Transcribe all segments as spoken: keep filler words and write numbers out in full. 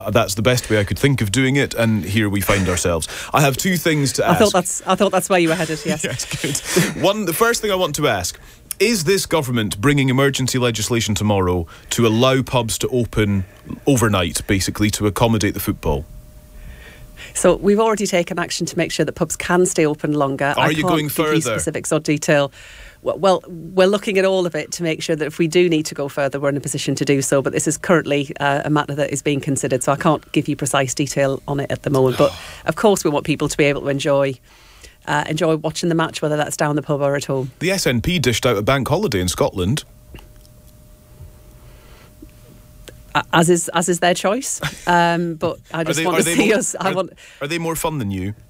That's the best way I could think of doing it, and here we find ourselves. I have two things to ask. I thought that's I thought that's where you were headed, yes. Yes, good. One, the first thing I want to ask, is this government bringing emergency legislation tomorrow to allow pubs to open overnight, basically, to accommodate the football? So we've already taken action to make sure that pubs can stay open longer. Are I you can't going give further? You specifics or detail. Well, we're looking at all of it to make sure that if we do need to go further, we're in a position to do so. But this is currently uh, a matter that is being considered, so I can't give you precise detail on it at the moment. But of course, we want people to be able to enjoy uh, enjoy watching the match, whether that's down the pub or at home. The S N P dished out a bank holiday in Scotland. As is as is their choice. Um, but I just they, want to see more, us. I are, want. Are they more fun than you?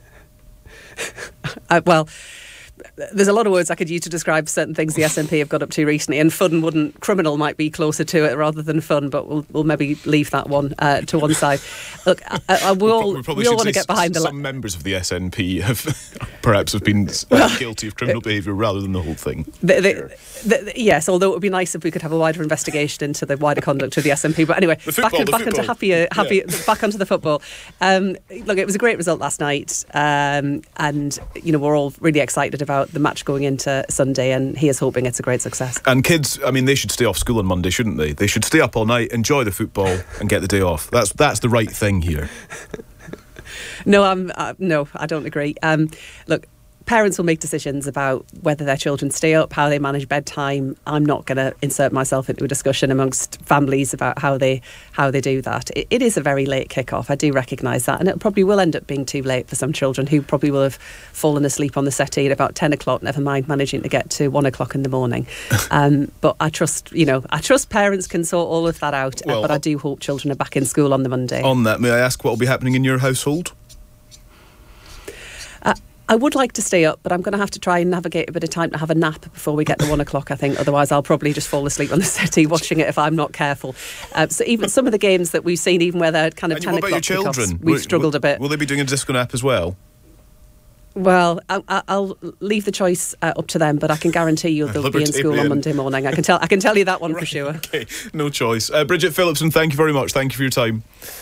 uh, well. There's a lot of words I could use to describe certain things the S N P have got up to recently, and fun wouldn't, criminal might be closer to it rather than fun, but we'll, we'll maybe leave that one uh, to one side. Look, I, I, we'll, we, we all want to get behind the... Some la- members of the S N P have perhaps have been uh, guilty of criminal behaviour rather than the whole thing. The, the, the, the, yes, although it would be nice if we could have a wider investigation into the wider conduct of the S N P. But anyway, football, back, back onto happier, happy, yeah. back onto the football. Um, look, it was a great result last night, um, and you know we're all really excited about the match going into Sunday, and he is hoping it's a great success. And kids, I mean, they should stay off school on Monday, shouldn't they? They should stay up all night, enjoy the football, and get the day off. That's that's the right thing here. No, I'm uh, no, I don't agree. Um, look. Parents will make decisions about whether their children stay up, how they manage bedtime. I'm not going to insert myself into a discussion amongst families about how they how they do that. It, it is a very late kick-off. I do recognise that, and it probably will end up being too late for some children who probably will have fallen asleep on the settee at about ten o'clock. Never mind managing to get to one o'clock in the morning. Um, but I trust, you know, I trust parents can sort all of that out. Well, but I do hope children are back in school on the Monday. On that, may I ask what will be happening in your household? I would like to stay up, but I'm going to have to try and navigate a bit of time to have a nap before we get to one o'clock, I think. Otherwise, I'll probably just fall asleep on the settee watching it if I'm not careful. Uh, so even some of the games that we've seen, even where they're kind of and ten what about o'clock your children? we've will, struggled will, a bit. Will they be doing a disco nap as well? Well, I, I'll leave the choice uh, up to them, but I can guarantee you they'll be in school on Monday morning. I can tell I can tell you that one right, for sure. Okay, no choice. Uh, Bridget Phillipson, thank you very much. Thank you for your time.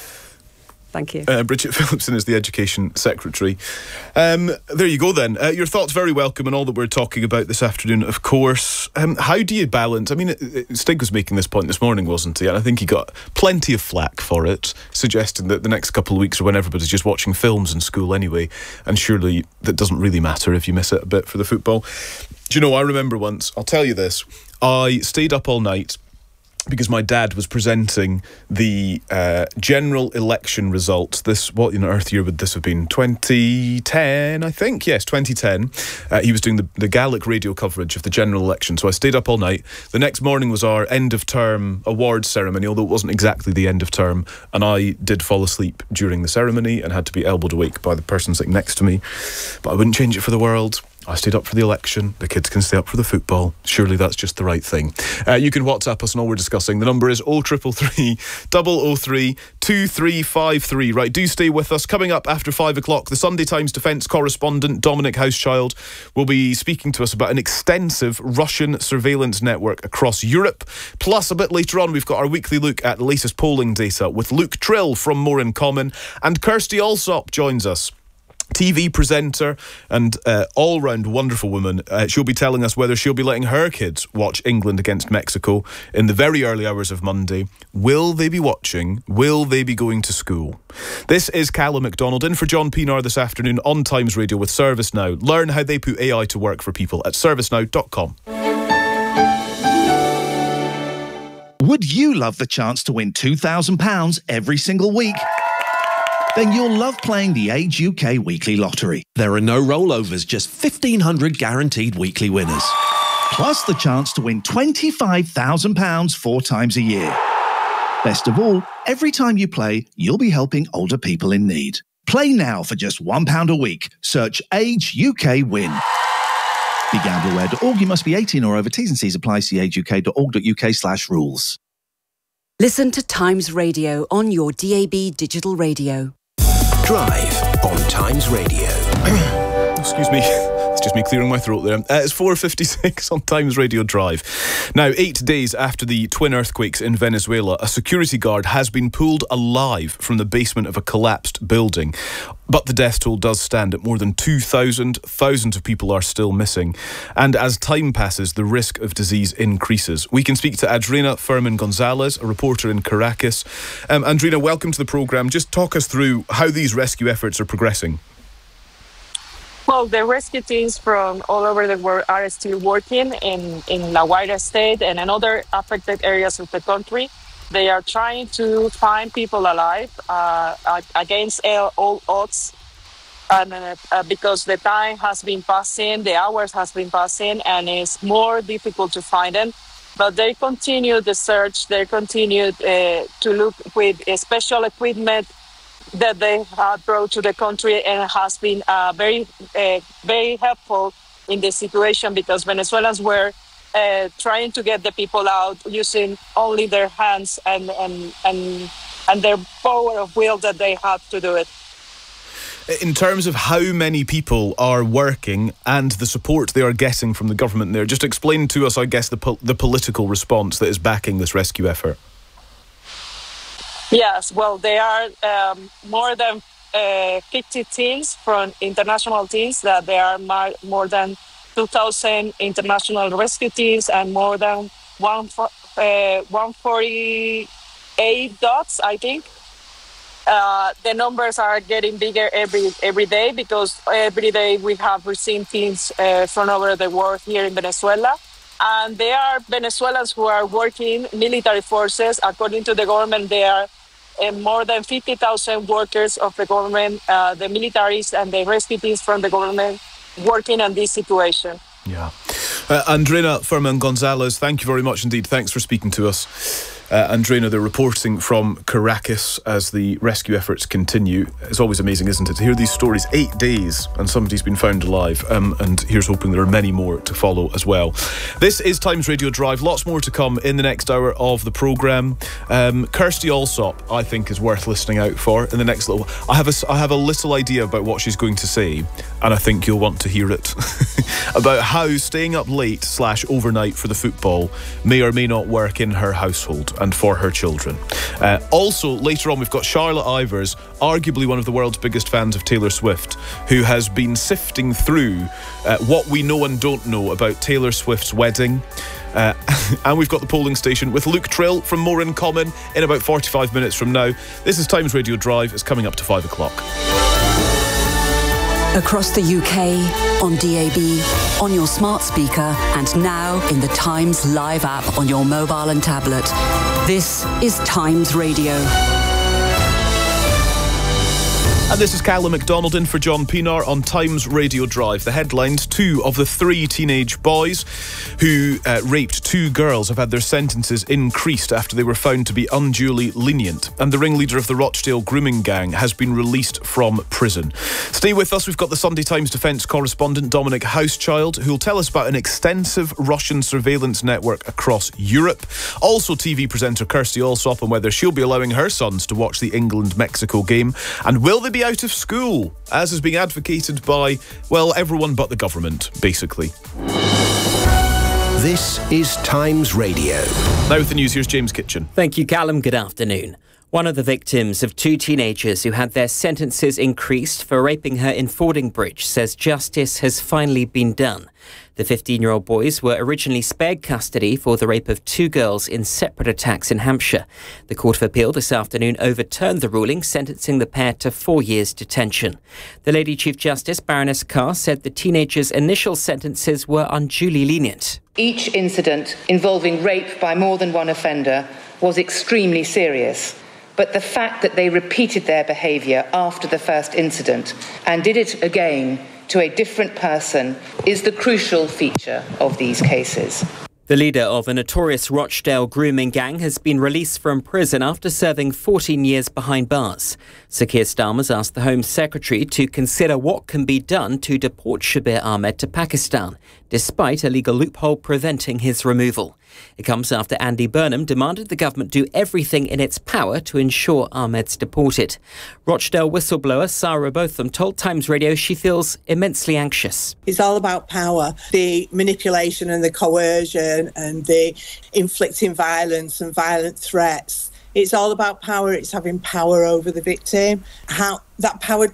Thank you. Uh, Bridget Phillipson is the Education Secretary. Um, there you go then. Uh, your thoughts very welcome on all that we're talking about this afternoon, of course. Um, how do you balance... I mean, it, it, Stig was making this point this morning, wasn't he? And I think he got plenty of flack for it, suggesting that the next couple of weeks are when everybody's just watching films in school anyway, and surely that doesn't really matter if you miss it a bit for the football. Do you know, I remember once, I'll tell you this, I stayed up all night because my dad was presenting the uh, general election results. This, what on earth year would this have been? twenty ten, I think. Yes, twenty ten. Uh, he was doing the, the Gaelic radio coverage of the general election. So I stayed up all night. The next morning was our end of term awards ceremony, although it wasn't exactly the end of term. And I did fall asleep during the ceremony and had to be elbowed awake by the person sitting next to me. But I wouldn't change it for the world. I stayed up for the election. The kids can stay up for the football. Surely that's just the right thing. Uh, you can WhatsApp us on all we're discussing. The number is oh triple three, double oh three, two three five three. Right, do stay with us. Coming up after five o'clock, the Sunday Times defence correspondent Dominic Housechild will be speaking to us about an extensive Russian surveillance network across Europe. Plus, a bit later on, we've got our weekly look at the latest polling data with Luke Trill from More in Common, and Kirsty Allsop joins us. T V presenter and uh, all-round wonderful woman. Uh, she'll be telling us whether she'll be letting her kids watch England against Mexico in the very early hours of Monday. Will they be watching? Will they be going to school? This is Callum MacDonald in for John Pienaar this afternoon on Times Radio with ServiceNow. Learn how they put A I to work for people at service now dot com. Would you love the chance to win two thousand pounds every single week? Then you'll love playing the Age U K Weekly Lottery. There are no rollovers, just fifteen hundred guaranteed weekly winners. Plus the chance to win twenty-five thousand pounds four times a year. Best of all, every time you play, you'll be helping older people in need. Play now for just one pound a week. Search Age U K Win. Be gamble aware dot org. You must be eighteen or over. T's and C's apply. See age u k dot org dot u k slash rules. Listen to Times Radio on your D A B digital radio. Drive on Times Radio. Excuse me. It's Just me clearing my throat there. Uh, it's four fifty-six on Times Radio Drive. Now, eight days after the twin earthquakes in Venezuela, a security guard has been pulled alive from the basement of a collapsed building. But the death toll does stand at more than two thousand. Thousands of people are still missing. And as time passes, the risk of disease increases. We can speak to Adriana Fermin Gonzalez, a reporter in Caracas. Um, Adriana, welcome to the programme. Just talk us through how these rescue efforts are progressing. Well, the rescue teams from all over the world are still working in, in La Guaira state and in other affected areas of the country. They are trying to find people alive uh, against all odds, and uh, because the time has been passing, the hours has been passing, and it's more difficult to find them. But they continue the search. They continue uh, to look with uh, special equipment that they have brought to the country, and has been uh, very, uh, very helpful in this situation, because Venezuelans were uh, trying to get the people out using only their hands and and and and their power of will that they have to do it. In terms of how many people are working and the support they are getting from the government there, just explain to us, I guess, the po- the political response that is backing this rescue effort. Yes, well, there are um, more than uh, fifty teams from international teams. That there are mar- more than two thousand international rescue teams and more than one uh, one forty-eight dots, I think. Uh, the numbers are getting bigger every every day, because every day we have received teams uh, from over the world here in Venezuela. And there are Venezuelans who are working, military forces. According to the government, there are uh, more than fifty thousand workers of the government, uh, the militaries and the rescue teams from the government working on this situation. Yeah. Uh, Adriana Fermin Gonzalez, thank you very much indeed. Thanks for speaking to us. Uh, Adriana, they're reporting from Caracas as the rescue efforts continue. It's always amazing, isn't it, to hear these stories. Eight days and somebody's been found alive. Um, and here's hoping there are many more to follow as well. This is Times Radio Drive. Lots more to come in the next hour of the programme. Um, Kirsty Allsop, I think, is worth listening out for in the next little... I have a, I have a little idea about what she's going to say, and I think you'll want to hear it. About how staying up late slash overnight for the football may or may not work in her household and for her children. Uh, also, later on, we've got Charlotte Ivers, arguably one of the world's biggest fans of Taylor Swift, who has been sifting through uh, what we know and don't know about Taylor Swift's wedding. Uh, and we've got the polling station with Luke Trill from More in Common in about forty-five minutes from now. This is Times Radio Drive. It's coming up to five o'clock. Across the U K, on D A B, on your smart speaker, and now in the Times Live app on your mobile and tablet. This is Times Radio. And this is Callum MacDonald in for John Pienaar on Times Radio Drive. The headlines: two of the three teenage boys who uh, raped two girls have had their sentences increased after they were found to be unduly lenient. And the ringleader of the Rochdale grooming gang has been released from prison. Stay with us. We've got the Sunday Times defence correspondent Dominic Housechild, who'll tell us about an extensive Russian surveillance network across Europe. Also, T V presenter Kirsty Allsop on whether she'll be allowing her sons to watch the England-Mexico game. And will they be out of school, as is being advocated by, well, everyone but the government, basically. This is Times Radio. Now with the news, here's James Kitchen. Thank you, Callum. Good afternoon. One of the victims of two teenagers who had their sentences increased for raping her in Fordingbridge says justice has finally been done. The fifteen-year-old boys were originally spared custody for the rape of two girls in separate attacks in Hampshire. The Court of Appeal this afternoon overturned the ruling, sentencing the pair to four years detention. The Lady Chief Justice, Baroness Carr, said the teenagers' initial sentences were unduly lenient. Each incident involving rape by more than one offender was extremely serious. But the fact that they repeated their behaviour after the first incident and did it again to a different person is the crucial feature of these cases. The leader of a notorious Rochdale grooming gang has been released from prison after serving fourteen years behind bars. Sir Keir Starmer's asked the Home Secretary to consider what can be done to deport Shabir Ahmed to Pakistan, despite a legal loophole preventing his removal. It comes after Andy Burnham demanded the government do everything in its power to ensure Ahmed's deported. Rochdale whistleblower Sarah Botham told Times Radio she feels immensely anxious. It's all about power, the manipulation and the coercion and the inflicting violence and violent threats. It's all about power. It's having power over the victim. How that power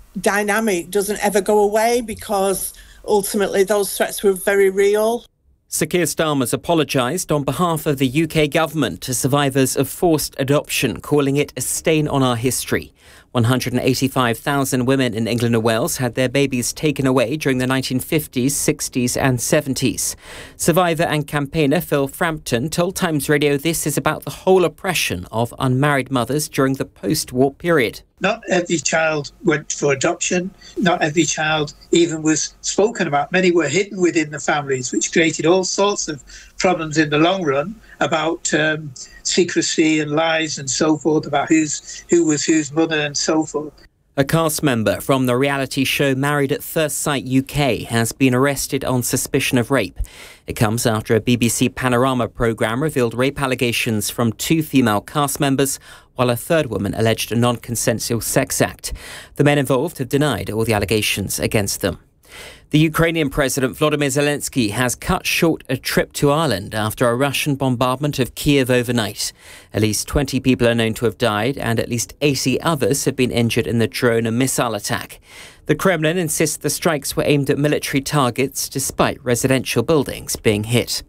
dynamic doesn't ever go away because ultimately those threats were very real. Sir Keir Starmer's apologised on behalf of the U K government to survivors of forced adoption, calling it a stain on our history. one hundred eighty-five thousand women in England and Wales had their babies taken away during the nineteen fifties, sixties and seventies. Survivor and campaigner Phil Frampton told Times Radio this is about the whole oppression of unmarried mothers during the post-war period. Not every child went for adoption. Not every child even was spoken about. Many were hidden within the families, which created all sorts of problems in the long run about um, secrecy and lies and so forth about who's who was whose mother and so forth. A cast member from the reality show Married at First Sight U K has been arrested on suspicion of rape. It comes after a B B C Panorama programme revealed rape allegations from two female cast members, while a third woman alleged a non-consensual sex act. The men involved have denied all the allegations against them. The Ukrainian President Volodymyr Zelensky has cut short a trip to Ireland after a Russian bombardment of Kiev overnight. At least twenty people are known to have died and at least eighty others have been injured in the drone and missile attack. The Kremlin insists the strikes were aimed at military targets despite residential buildings being hit.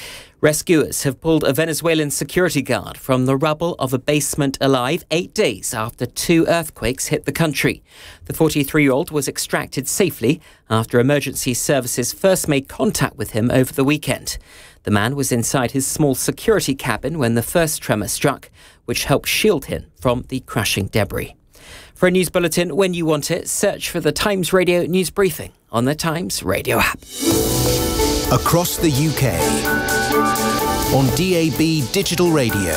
Rescuers have pulled a Venezuelan security guard from the rubble of a basement alive eight days after two earthquakes hit the country. The forty-three-year-old was extracted safely after emergency services first made contact with him over the weekend. The man was inside his small security cabin when the first tremor struck, which helped shield him from the crashing debris. For a news bulletin when you want it, search for the Times Radio News Briefing on the Times Radio app. Across the U K, on D A B digital radio,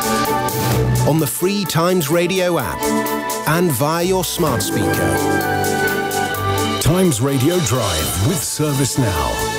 on the free Times Radio app, and via your smart speaker. Times Radio Drive with ServiceNow.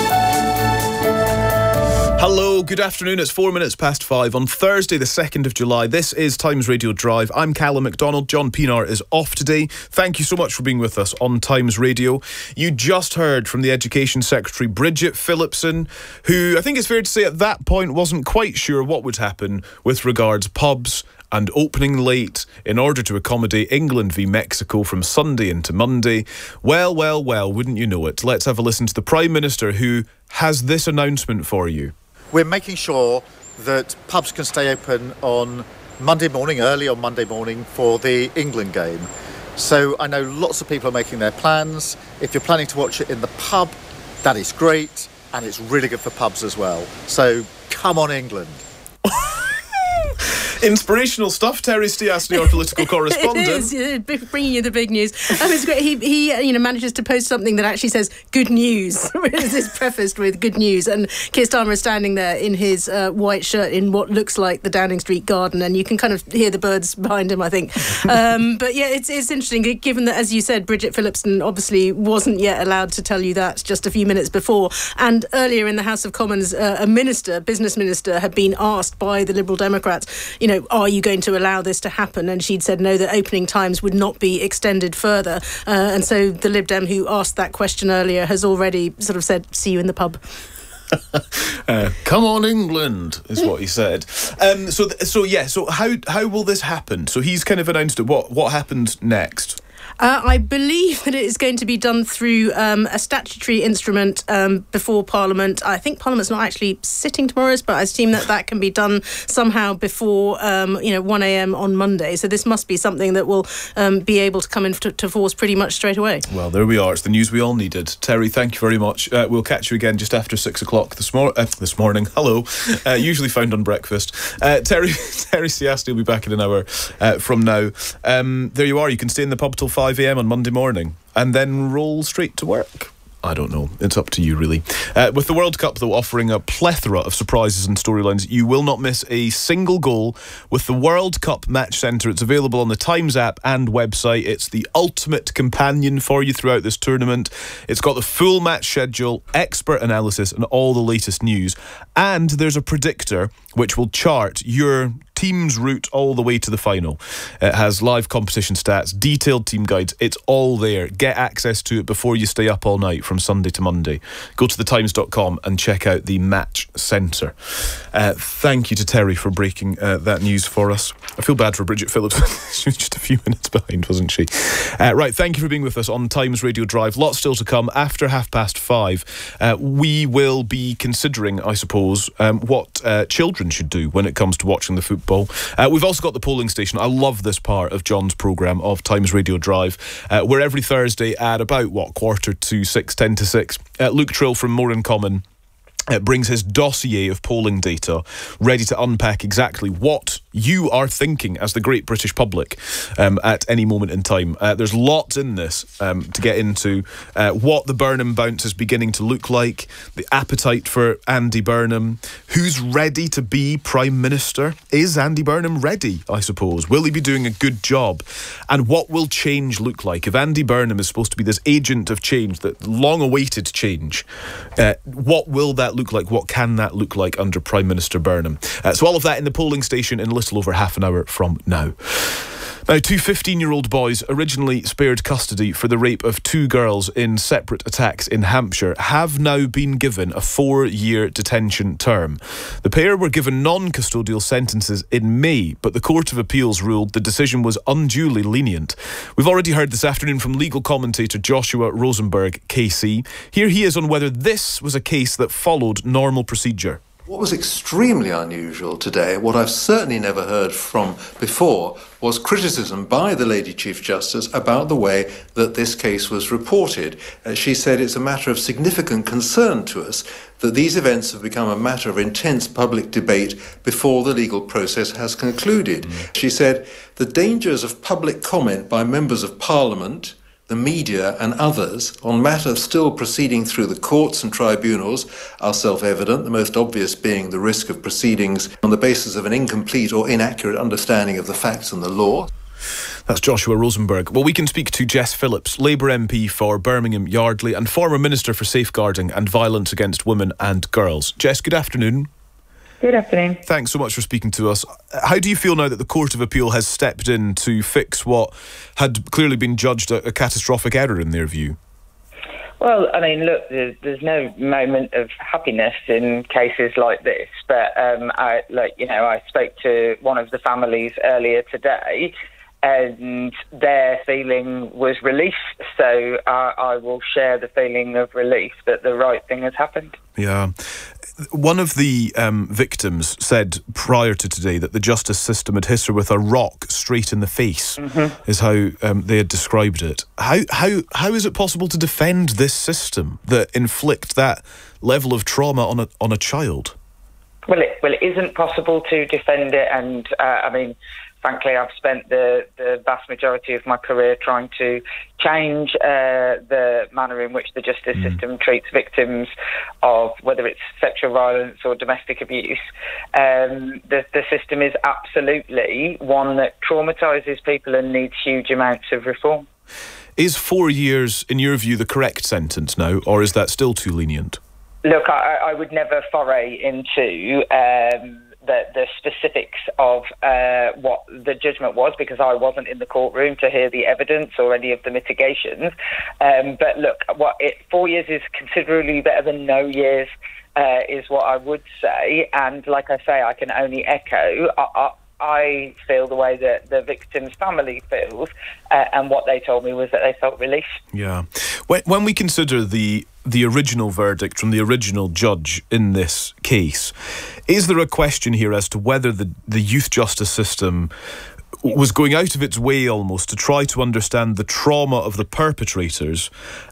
Hello, good afternoon. It's four minutes past five on Thursday, the second of July. This is Times Radio Drive. I'm Callum MacDonald. John Pienaar is off today. Thank you so much for being with us on Times Radio. You just heard from the Education Secretary, Bridget Phillipson, who I think it's fair to say at that point wasn't quite sure what would happen with regards pubs and opening late in order to accommodate England v Mexico from Sunday into Monday. Well, well, well, wouldn't you know it? Let's have a listen to the Prime Minister, who has this announcement for you. We're making sure that pubs can stay open on Monday morning, early on Monday morning for the England game. So I know lots of people are making their plans. If you're planning to watch it in the pub, that is great, and it's really good for pubs as well. So come on, England. Inspirational stuff, Terry Stiasny, our political correspondent. It is, bringing you the big news. Um, it's great. He, he, you know, manages to post something that actually says "good news." It's prefaced with "good news," and Keir Starmer is standing there in his uh, white shirt in what looks like the Downing Street garden, and you can kind of hear the birds behind him, I think. Um, but yeah, it's it's interesting, given that, as you said, Bridget Phillipson obviously wasn't yet allowed to tell you that just a few minutes before, and earlier in the House of Commons, uh, a minister, business minister, had been asked by the Liberal Democrats, you know, are you going to allow this to happen? And she'd said no, that opening times would not be extended further. Uh, and so the Lib Dem who asked that question earlier has already sort of said, see you in the pub. uh, come on, England, is what he said. Um, so, th- so yeah. So how how will this happen? So he's kind of announced it. What what happened next? Uh, I believe that it is going to be done through um, a statutory instrument um, before Parliament. I think Parliament's not actually sitting tomorrow, but I assume that that can be done somehow before um, you know one a.m. on Monday. So this must be something that will um, be able to come into to force pretty much straight away. Well, there we are. It's the news we all needed. Terry, thank you very much. Uh, we'll catch you again just after six o'clock this, mor- uh, this morning. Hello. Uh, usually found on breakfast. Uh, Terry Terry Stiasny will be back in an hour uh, from now. Um, there you are. You can stay in the pub till five a.m. on Monday morning and then roll straight to work. I don't know. It's up to you, really. Uh, with the World Cup, though, offering a plethora of surprises and storylines, you will not miss a single goal with the World Cup Match Centre. It's available on the Times app and website. It's the ultimate companion for you throughout this tournament. It's got the full match schedule, expert analysis, and all the latest news. And there's a predictor which will chart your team's route all the way to the final. It has live competition stats, detailed team guides. It's all there. Get access to it before you stay up all night from Sunday to Monday. Go to the times dot com and check out the Match Centre. Uh, thank you to Terry for breaking uh, that news for us. I feel bad for Bridget Phillips. She was just a few minutes behind, wasn't she? Uh, right, thank you for being with us on Times Radio Drive. Lots still to come after half past five. Uh, we will be considering, I suppose, um, what uh, children should do when it comes to watching the football. Uh, we've also got the polling station. I love this part of John's programme of Times Radio Drive, uh, where every Thursday at about, what, quarter to six, ten to six, uh, Luke Trill from More in Common Uh, brings his dossier of polling data ready to unpack exactly what you are thinking as the great British public um, at any moment in time. Uh, there's lots in this um, to get into. Uh, what the Burnham bounce is beginning to look like, the appetite for Andy Burnham, who's ready to be Prime Minister. Is Andy Burnham ready, I suppose? Will he be doing a good job? And what will change look like? If Andy Burnham is supposed to be this agent of change, that long-awaited change, uh, what will that look like? What can that look like under Prime Minister Burnham? Uh, so all of that in the polling station in a little over half an hour from now. Now, two fifteen-year-old boys originally spared custody for the rape of two girls in separate attacks in Hampshire have now been given a four-year detention term. The pair were given non-custodial sentences in May, but the Court of Appeals ruled the decision was unduly lenient. We've already heard this afternoon from legal commentator Joshua Rosenberg, K C. Here he is on whether this was a case that followed normal procedure. What was extremely unusual today, what I've certainly never heard from before, was criticism by the Lady Chief Justice about the way that this case was reported. Uh, she said it's a matter of significant concern to us that these events have become a matter of intense public debate before the legal process has concluded. Mm. She said the dangers of public comment by members of Parliament, the media and others on matters still proceeding through the courts and tribunals are self-evident, the most obvious being the risk of proceedings on the basis of an incomplete or inaccurate understanding of the facts and the law. That's Joshua Rosenberg. Well, we can speak to Jess Phillips, Labour M P for Birmingham Yardley and former Minister for Safeguarding and Violence Against Women and Girls. Jess, good afternoon. Good afternoon. Thanks so much for speaking to us. How do you feel now that the Court of Appeal has stepped in to fix what had clearly been judged a, a catastrophic error in their view? Well, I mean, look, there's, there's no moment of happiness in cases like this, but um, I, like you know, I spoke to one of the families earlier today, and their feeling was relief. So I, I will share the feeling of relief that the right thing has happened. Yeah. One of the um, victims said prior to today that the justice system had hit her with a rock straight in the face, mm-hmm. is how um, they had described it. How how how is it possible to defend this system that inflict that level of trauma on a on a child? Well, it well it isn't possible to defend it, and uh, I mean, frankly, I've spent the, the vast majority of my career trying to change uh, the manner in which the justice mm. system treats victims of whether it's sexual violence or domestic abuse. Um, the, the system is absolutely one that traumatises people and needs huge amounts of reform. Is four years, in your view, the correct sentence now, or is that still too lenient? Look, I, I would never foray into Um, The, the specifics of uh, what the judgment was, because I wasn't in the courtroom to hear the evidence or any of the mitigations. Um, but look, what it, four years is considerably better than no years, uh, is what I would say. And like I say, I can only echo. I, I, I feel the way that the victim's family feels, uh, and what they told me was that they felt relief. Yeah. When, when we consider the the original verdict from the original judge in this case, is there a question here as to whether the, the youth justice system was going out of its way almost to try to understand the trauma of the perpetrators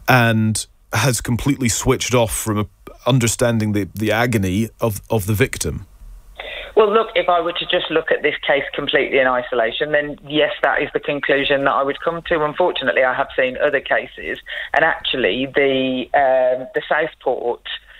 and has completely switched off from understanding the, the agony of, of the victim? Well, look, if I were to just look at this case completely in isolation, then yes, that is the conclusion that I would come to. Unfortunately, I have seen other cases, and actually the um, the Southport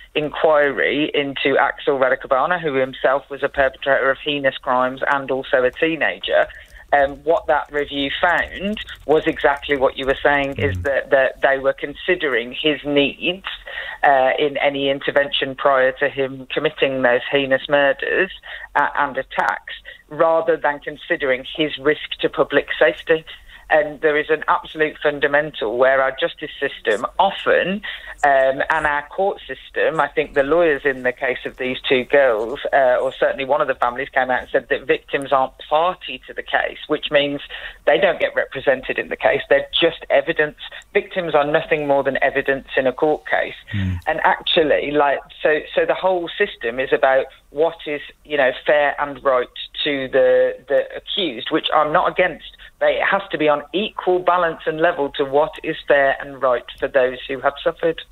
inquiry into Axel Radicabana, who himself was a perpetrator of heinous crimes and also a teenager, Um, what that review found was exactly what you were saying, is that, that they were considering his needs uh, in any intervention prior to him committing those heinous murders uh, and attacks, rather than considering his risk to public safety. And there is an absolute fundamental where our justice system often, um, and our court system, I think the lawyers in the case of these two girls, uh, or certainly one of the families, came out and said that victims aren't party to the case, which means they don't get represented in the case. They're just evidence. Victims are nothing more than evidence in a court case. Mm. And actually, like, so, so the whole system is about what is, you know, fair and right to the, the accused, which I'm not against. It has to be on equal balance and level to what is fair and right for those who have suffered.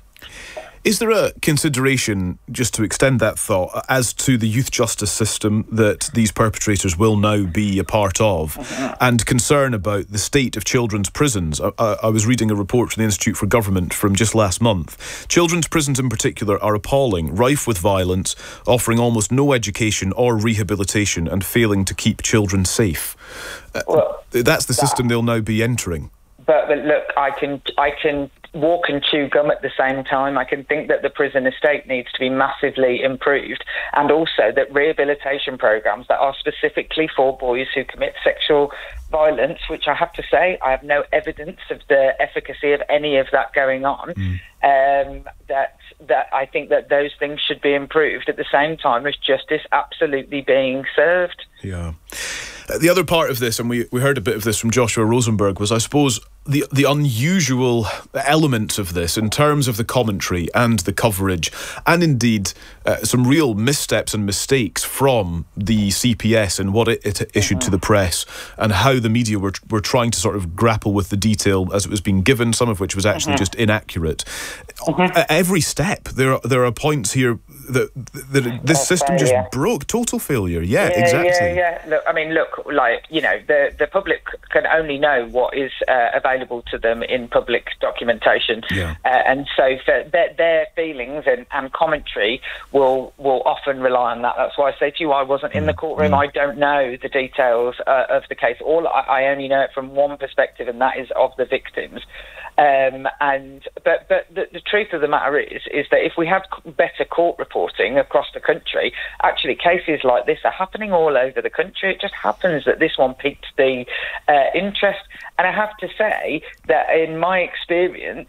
Is there a consideration, just to extend that thought, as to the youth justice system that these perpetrators will now be a part of, uh-huh. and concern about the state of children's prisons? I, I was reading a report from the Institute for Government from just last month. Children's prisons in particular are appalling, rife with violence, offering almost no education or rehabilitation, and failing to keep children safe. Well, uh, that's the system that, they'll now be entering. But, but look, I can I can walk and chew gum at the same time. I can think that the prison estate needs to be massively improved, and also that rehabilitation programs that are specifically for boys who commit sexual violence, which I have to say I have no evidence of the efficacy of any of that going on, mm. um, that that I think that those things should be improved at the same time as justice absolutely being served. Yeah. Uh, the other part of this, and we, we heard a bit of this from Joshua Rosenberg, was, I suppose, the the unusual elements of this in terms of the commentary and the coverage, and indeed uh, some real missteps and mistakes from the C P S and what it, it issued mm-hmm. to the press, and how the media were were trying to sort of grapple with the detail as it was being given, some of which was actually mm-hmm. just inaccurate. Mm-hmm. At every step, there are, there are points here that, that this oh, system just broke. Total failure. Yeah, yeah exactly. Yeah, yeah. Look, I mean, look, like, you know, the, the public can only know what is uh, available to them in public documentation. Yeah. Uh, and so for their, their feelings and, and commentary will will often rely on that. That's why I say to you, I wasn't mm. in the courtroom. Mm. I don't know the details uh, of the case. All I, I only know it from one perspective, and that is of the victims. Um, and but but the, the truth of the matter is is that if we had better court reporting across the country, actually cases like this are happening all over the country. It just happens that this one piqued the uh, interest. And I have to say that in my experience,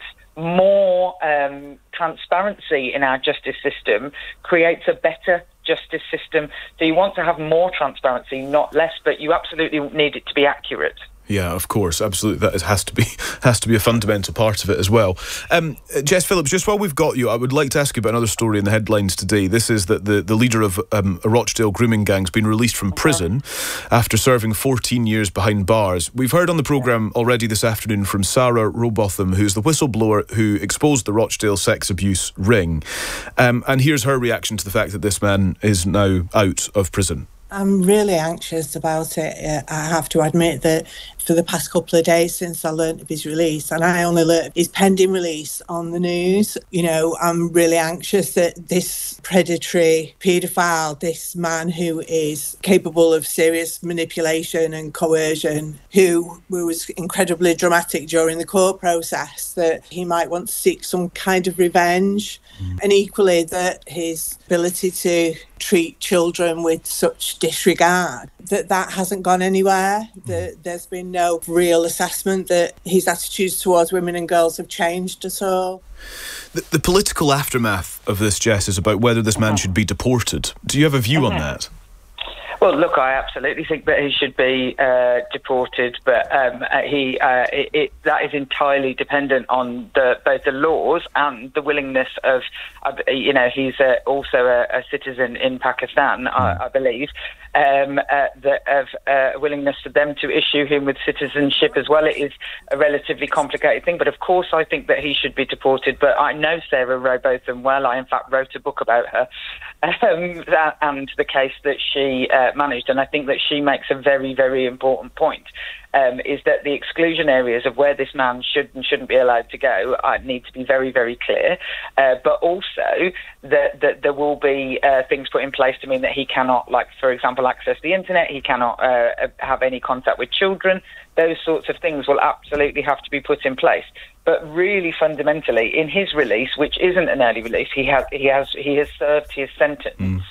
more um, transparency in our justice system creates a better justice system. So you want to have more transparency, not less, but you absolutely need it to be accurate. Yeah, of course, absolutely. That is, has to be has to be a fundamental part of it as well. Um, Jess Phillips, just while we've got you, I would like to ask you about another story in the headlines today. This is that the, the leader of um, a Rochdale grooming gang has been released from prison after serving fourteen years behind bars. We've heard on the programme already this afternoon from Sarah Robotham, who's the whistleblower who exposed the Rochdale sex abuse ring. Um, and here's her reaction to the fact that this man is now out of prison. I'm really anxious about it. I have to admit that for the past couple of days since I learnt of his release, and I only learnt his pending release on the news, you know, I'm really anxious that this predatory paedophile, this man who is capable of serious manipulation and coercion, who was incredibly dramatic during the court process, that he might want to seek some kind of revenge. Mm. And equally that his ability to treat children with such disregard, that that hasn't gone anywhere, mm. that there's been no real assessment that his attitudes towards women and girls have changed at all. The, the political aftermath of this, Jess, is about whether this man should be deported. Do you have a view on that? Well, look, I absolutely think that he should be uh, deported, but um, he uh, it, it, that is entirely dependent on the, both the laws and the willingness of, uh, you know, he's uh, also a, a citizen in Pakistan, mm. I, I believe, um, uh, the, of uh, willingness for them to issue him with citizenship as well. It is a relatively complicated thing, but of course I think that he should be deported. But I know Sarah Robotham well. I, in fact, wrote a book about her. um, that, and the case that she uh, managed. And I think that she makes a very, very important point, um, is that the exclusion areas of where this man should and shouldn't be allowed to go uh, need to be very, very clear, uh, but also that, that there will be uh, things put in place to mean that he cannot, like, for example, access the internet, he cannot uh, have any contact with children. Those sorts of things will absolutely have to be put in place. But really, fundamentally, in his release, which isn't an early release, he has he has he has served his sentence. Mm.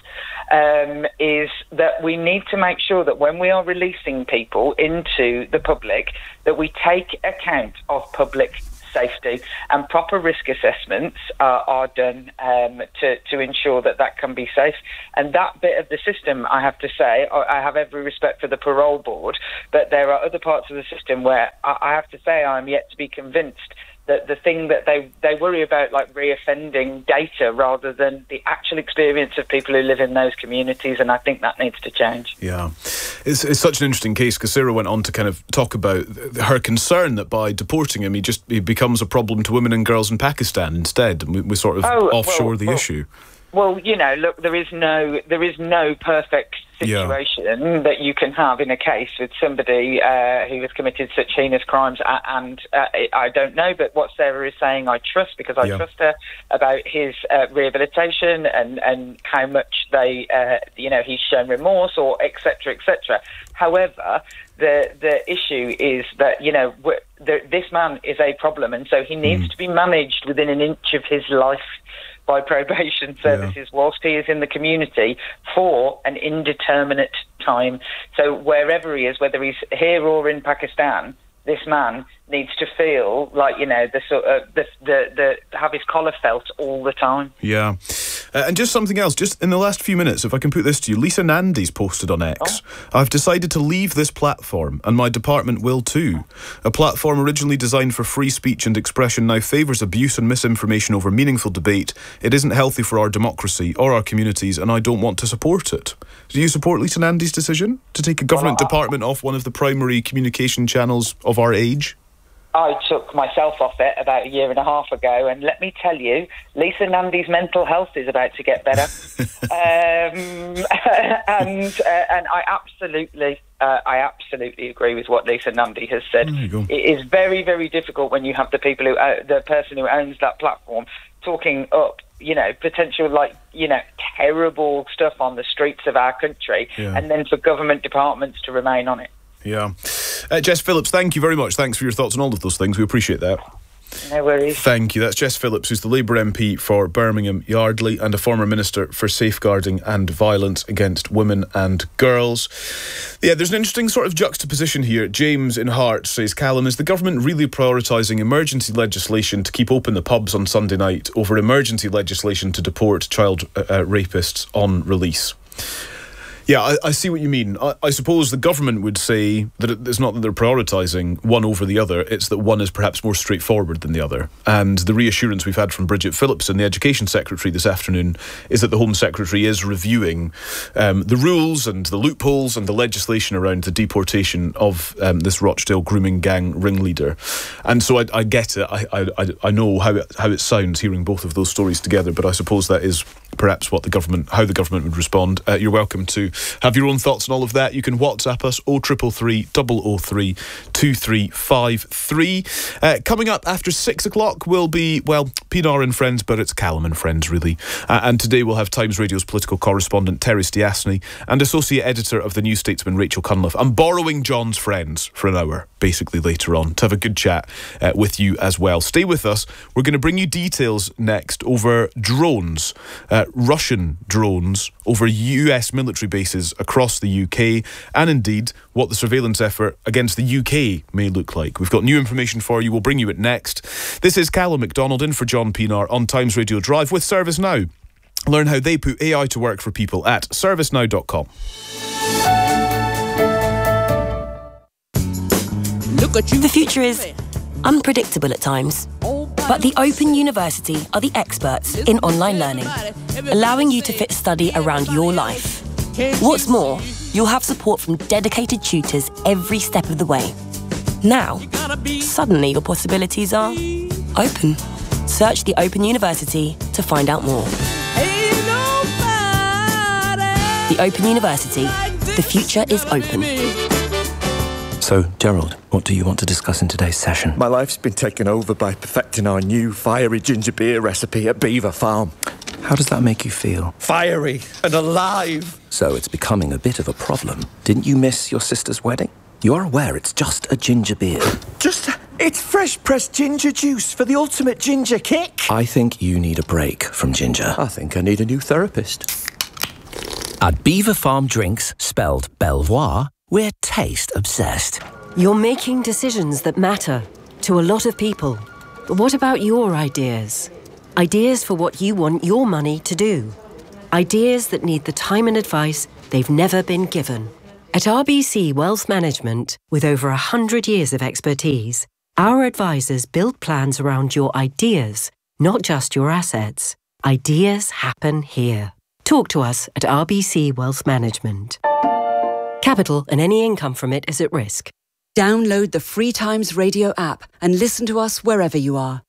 Um, is that we need to make sure that when we are releasing people into the public, that we take account of public safety, and proper risk assessments uh, are done um, to, to ensure that that can be safe. And that bit of the system, I have to say, I have every respect for the parole board, but there are other parts of the system where I, I have to say I'm yet to be convinced that the thing that they, they worry about, like reoffending data rather than the actual experience of people who live in those communities, and I think that needs to change. Yeah. It's, it's such an interesting case because Sarah went on to kind of talk about her concern that by deporting him, he just he becomes a problem to women and girls in Pakistan instead, and we, we sort of oh, offshore well, the well, issue. Well, you know, look, there is no there is no perfect situation yeah. that you can have in a case with somebody uh, who has committed such heinous crimes, and uh, I don't know, but what Sarah is saying I trust, because I yeah. trust her about his uh, rehabilitation and, and how much they, uh, you know, he's shown remorse, or et cetera, et cetera. However, the the issue is that, you know, the, this man is a problem, and so he needs mm. to be managed within an inch of his life by probation services yeah. whilst he is in the community for an indeterminate time. So wherever he is, whether he's here or in Pakistan, this man needs to feel like, you know, the sort of the the, the have his collar felt all the time. Yeah. Uh, and just something else, just in the last few minutes, if I can put this to you, Lisa Nandy's posted on X, oh. I've decided to leave this platform, and my department will too. A platform originally designed for free speech and expression now favours abuse and misinformation over meaningful debate. It isn't healthy for our democracy or our communities, and I don't want to support it. Do you support Lisa Nandy's decision to take a government well, I, department off one of the primary communication channels of our age? I took myself off it about a year and a half ago, and let me tell you, Lisa Nandy's mental health is about to get better. um, and uh, and I absolutely, uh, I absolutely agree with what Lisa Nandy has said. It is very, very difficult when you have the people who, uh, the person who owns that platform, talking up, you know, potential, like, you know, terrible stuff on the streets of our country, yeah. and then for government departments to remain on it. Yeah. Uh, Jess Phillips, thank you very much. Thanks for your thoughts on all of those things. We appreciate that. No worries. Thank you. That's Jess Phillips, who's the Labour M P for Birmingham Yardley and a former Minister for Safeguarding and Violence Against Women and Girls. Yeah, there's an interesting sort of juxtaposition here. James in Hart says, Callum, is the government really prioritising emergency legislation to keep open the pubs on Sunday night over emergency legislation to deport child uh, uh, rapists on release? Yeah, I, I see what you mean. I, I suppose the government would say that it's not that they're prioritising one over the other, it's that one is perhaps more straightforward than the other. And the reassurance we've had from Bridget Phillipson, the Education Secretary, this afternoon, is that the Home Secretary is reviewing um, the rules and the loopholes and the legislation around the deportation of um, this Rochdale grooming gang ringleader. And so I, I get it. I, I, I know how it, how it sounds hearing both of those stories together, but I suppose that is perhaps what the government, how the government would respond. Uh, you're welcome to have your own thoughts on all of that. You can WhatsApp us oh triple three, double oh three, two three five three. Uh, coming up after six o'clock will be, well, Pinar and Friends, but it's Callum and Friends, really. Uh, and today we'll have Times Radio's political correspondent Terry Stiasny and associate editor of the New Statesman Rachel Cunliffe. I'm borrowing John's Friends for an hour, basically, later on, to have a good chat uh, with you as well. Stay with us. We're going to bring you details next over drones, uh, Russian drones over U S military bases across the U K, and indeed what the surveillance effort against the U K may look like. We've got new information for you. We'll bring you it next. This is Callum MacDonald in for John Pinar on Times Radio Drive with ServiceNow. Learn how they put A I to work for people at service now dot com. The future is unpredictable at times, but the Open University are the experts in online learning, allowing you to fit study around your life. What's more, you'll have support from dedicated tutors every step of the way. Now, suddenly your possibilities are open. Search the Open University to find out more. The Open University. The future is open. So, Gerald, what do you want to discuss in today's session? My life's been taken over by perfecting our new fiery ginger beer recipe at Beaver Farm. How does that make you feel? Fiery and alive. So it's becoming a bit of a problem. Didn't you miss your sister's wedding? You are aware it's just a ginger beer. Just, it's fresh pressed ginger juice for the ultimate ginger kick. I think you need a break from ginger. I think I need a new therapist. At Beaver Farm Drinks, spelled Belvoir, we're taste obsessed. You're making decisions that matter to a lot of people. But what about your ideas? Ideas for what you want your money to do. Ideas that need the time and advice they've never been given. At R B C Wealth Management, with over one hundred years of expertise, our advisors build plans around your ideas, not just your assets. Ideas happen here. Talk to us at R B C Wealth Management. Capital and any income from it is at risk. Download the free Times Radio app and listen to us wherever you are.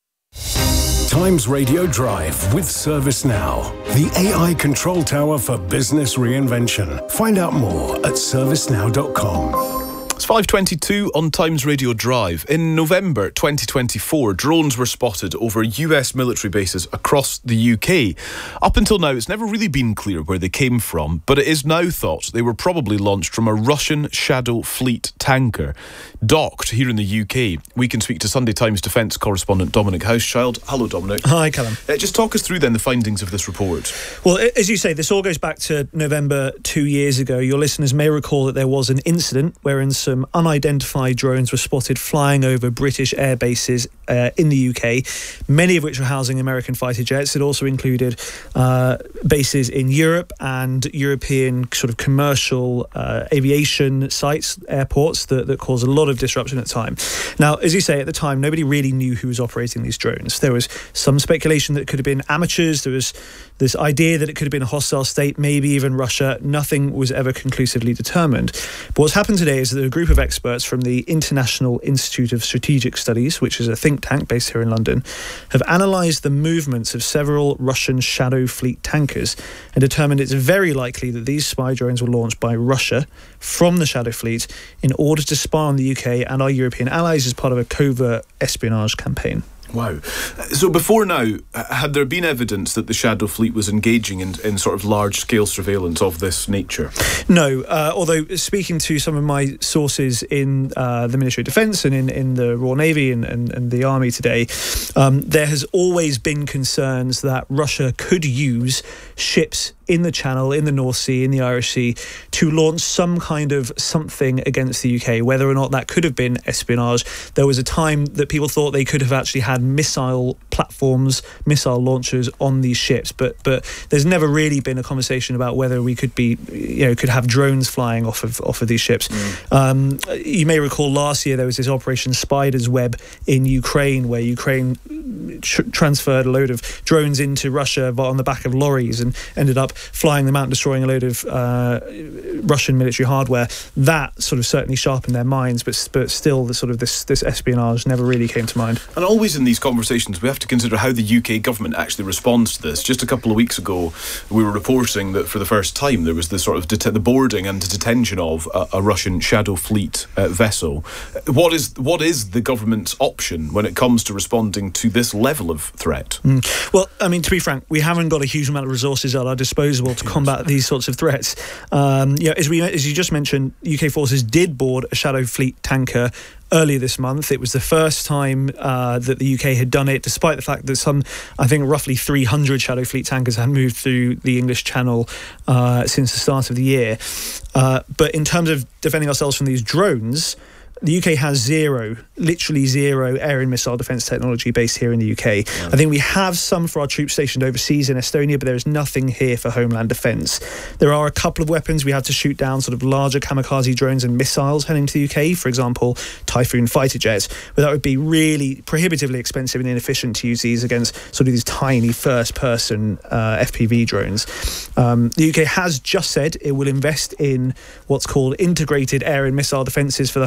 Times Radio Drive with ServiceNow, the A I control tower for business reinvention. Find out more at servicenow dot com. It's five twenty-two on Times Radio Drive. In November twenty twenty-four, drones were spotted over U S military bases across the U K. Up until now, it's never really been clear where they came from, but it is now thought they were probably launched from a Russian Shadow Fleet tanker docked here in the U K. We can speak to Sunday Times defence correspondent Dominic Housechild. Hello, Dominic. Hi, Callum. Uh, just talk us through then the findings of this report. Well, as you say, this all goes back to November two years ago. Your listeners may recall that there was an incident wherein some unidentified drones were spotted flying over British air bases uh, in the U K, many of which were housing American fighter jets. It also included uh, bases in Europe and European sort of commercial uh, aviation sites, airports that, that caused a lot of disruption at the time. Now, as you say, at the time, nobody really knew who was operating these drones. There was some speculation that it could have been amateurs. There was this idea that it could have been a hostile state, maybe even Russia. Nothing was ever conclusively determined. But what's happened today is that a group of experts from the International Institute of Strategic Studies, which is a think tank based here in London, have analysed the movements of several Russian Shadow Fleet tankers and determined it's very likely that these spy drones were launched by Russia from the Shadow Fleet in order to spy on the U K and our European allies as part of a covert espionage campaign. Wow. So before now, had there been evidence that the Shadow Fleet was engaging in, in sort of large-scale surveillance of this nature? No, uh, although speaking to some of my sources in uh, the Ministry of Defence and in, in the Royal Navy and, and, and the Army today, um, there has always been concerns that Russia could use ships in the Channel, in the North Sea, in the Irish Sea, to launch some kind of something against the U K, whether or not that could have been espionage. There was a time that people thought they could have actually had missile platforms, missile launchers on these ships, but but there's never really been a conversation about whether we could be, you know, could have drones flying off of off of these ships. Mm. Um, you may recall last year there was this Operation Spider's Web in Ukraine, where Ukraine tr- transferred a load of drones into Russia on the back of lorries and ended up flying them out and destroying a load of uh, Russian military hardware. That sort of certainly sharpened their minds, but but still the sort of this this espionage never really came to mind. And always in these conversations we have to consider how the U K government actually responds to this. Just a couple of weeks ago we were reporting that for the first time there was this sort of det- the boarding and the detention of a, a Russian Shadow Fleet uh, vessel. What is what is the government's option when it comes to responding to this level of threat? Mm. Well, I mean, to be frank, we haven't got a huge amount of resources at our disposal to combat these sorts of threats. Um, you know, as we as you just mentioned, U K forces did board a Shadow Fleet tanker earlier this month. It was the first time uh, that the U K had done it, despite the fact that some, I think roughly three hundred Shadow Fleet tankers had moved through the English Channel uh, since the start of the year. Uh, but in terms of defending ourselves from these drones, the U K has zero, literally zero air and missile defence technology based here in the U K. Yeah. I think we have some for our troops stationed overseas in Estonia, but there is nothing here for homeland defence. There are a couple of weapons we have to shoot down, sort of larger kamikaze drones and missiles heading to the U K, for example, Typhoon fighter jets, but that would be really prohibitively expensive and inefficient to use these against sort of these tiny first-person uh, F P V drones. Um, the U K has just said it will invest in what's called integrated air and missile defences for the homeland.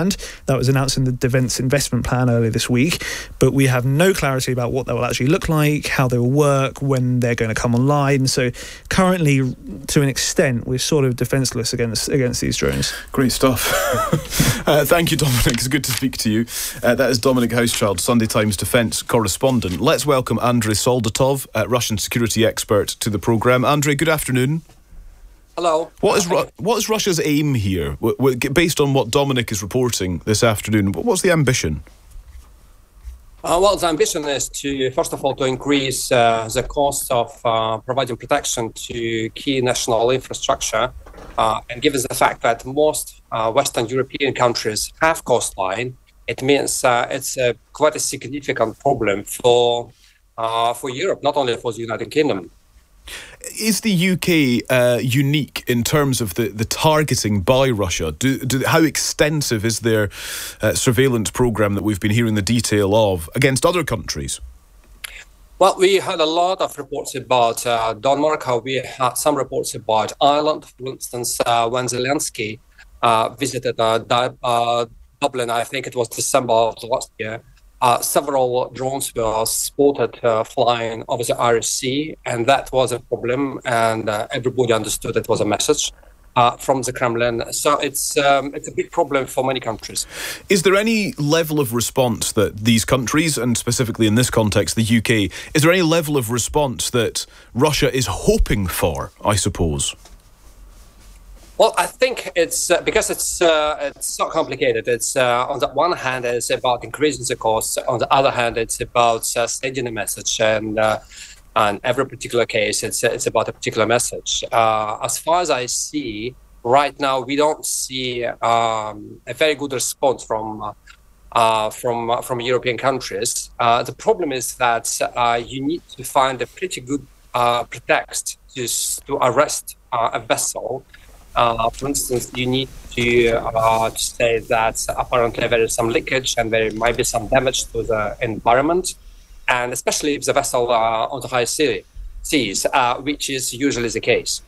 planned. That was announced in the Defence Investment Plan earlier this week, but we have no clarity about what that will actually look like, how they will work, when they're going to come online. So currently, to an extent, we're sort of defenceless against against these drones. Great stuff. uh, thank you, Dominic. It's good to speak to you. Uh, that is Dominic Hauschild, Sunday Times defence correspondent. Let's welcome Andrei Soldatov, uh, Russian security expert, to the programme. Andrei, good afternoon. Hello. What is Ru- what is Russia's aim here? W- w- based on what Dominic is reporting this afternoon, what's the ambition? Uh, well, the ambition is to, first of all, to increase uh, the cost of uh, providing protection to key national infrastructure. Uh, and given the fact that most uh, Western European countries have coastline, it means uh, it's a quite a significant problem for uh, for Europe, not only for the United Kingdom. Is the U K uh, unique in terms of the, the targeting by Russia? Do, do, how extensive is their uh, surveillance programme that we've been hearing the detail of against other countries? Well, we had a lot of reports about uh, Denmark. We had some reports about Ireland. For instance, uh, when Zelensky uh, visited uh, Di- uh, Dublin, I think it was December of last year, Uh, several drones were spotted uh, flying over the Irish Sea, and that was a problem, and uh, everybody understood it was a message uh, from the Kremlin. So it's um, it's a big problem for many countries. Is there any level of response that these countries, and specifically in this context, the U K, is there any level of response that Russia is hoping for, I suppose? Well, I think it's uh, because it's uh, it's so complicated. It's uh, on the one hand, it's about increasing the costs. On the other hand, it's about uh, sending a message, and uh, on every particular case, it's it's about a particular message. Uh, as far as I see right now, we don't see um, a very good response from uh, uh, from uh, from European countries. Uh, the problem is that uh, you need to find a pretty good uh, pretext to to arrest uh, a vessel. Uh, for instance, you need to, uh, to say that apparently there is some leakage and there might be some damage to the environment, and especially if the vessel uh, on the high sea, seas, uh, which is usually the case.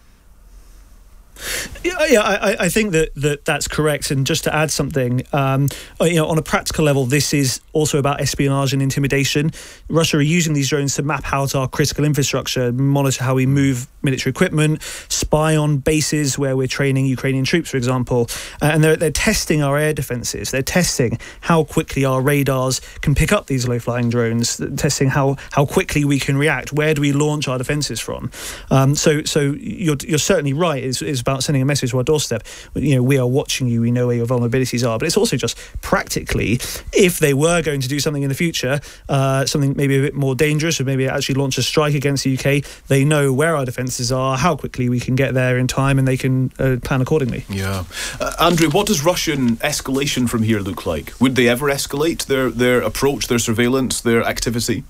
Yeah, yeah I, I think that, that that's correct. And just to add something, um, you know, on a practical level, this is also about espionage and intimidation. Russia are using these drones to map out our critical infrastructure, monitor how we move military equipment, spy on bases where we're training Ukrainian troops, for example. Uh, and they're, they're testing our air defences. They're testing how quickly our radars can pick up these low-flying drones, testing how, how quickly we can react. Where do we launch our defences from? Um, so so you're, you're certainly right. It's, it's about sending a message to our doorstep. You know, we are watching you, we know where your vulnerabilities are, but it's also just practically, if they were going to do something in the future, uh, something maybe a bit more dangerous, or maybe actually launch a strike against the U K, they know where our defences are, how quickly we can get there in time, and they can uh, plan accordingly. Yeah. Uh, Andrew, what does Russian escalation from here look like? Would they ever escalate their, their approach, their surveillance, their activity?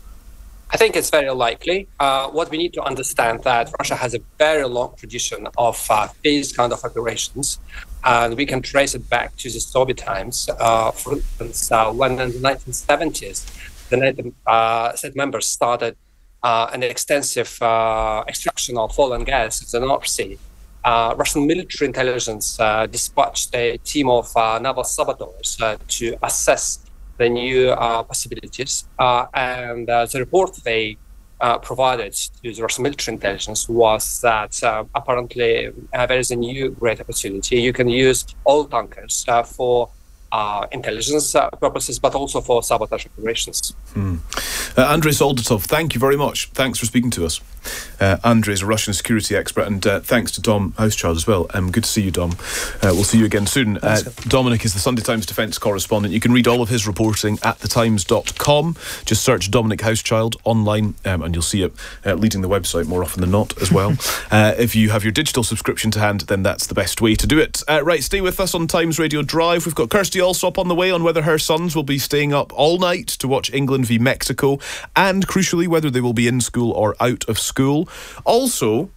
I think it's very likely. Uh, what we need to understand that Russia has a very long tradition of uh, these kind of operations, and we can trace it back to the Soviet times. Uh, for instance, uh, when in the nineteen seventies, the NATO uh, state members started uh, an extensive uh, extraction of oil and gas in the North Sea. Uh, Russian military intelligence uh, dispatched a team of uh, naval saboteurs uh, to assess the new uh, possibilities, uh, and uh, the report they uh, provided to the Russian military intelligence was that uh, apparently uh, there is a new great opportunity. You can use oil tankers uh, for uh, intelligence uh, purposes, but also for sabotage operations. Hmm. Uh, Andrei Soldatov, thank you very much. Thanks for speaking to us. Uh, Andrei is a Russian security expert, and uh, thanks to Dom Hauschild as well. Um, good to see you, Dom. Uh, we'll see you again soon. Uh, Dominic is the Sunday Times defence correspondent. You can read all of his reporting at the times dot com. Just search Dominic Hauschild online, um, and you'll see it uh, leading the website more often than not as well. uh, if you have your digital subscription to hand, then that's the best way to do it. Uh, right, stay with us on Times Radio Drive. We've got Kirsty Allsop on the way on whether her sons will be staying up all night to watch England v Mexico, and crucially whether they will be in school or out of school. Also,